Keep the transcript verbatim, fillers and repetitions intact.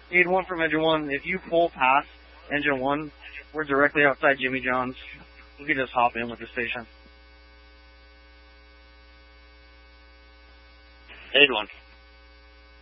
Need one from Engine one. If you pull past Engine one, we're directly outside Jimmy John's. We can just hop in with the station. eight one.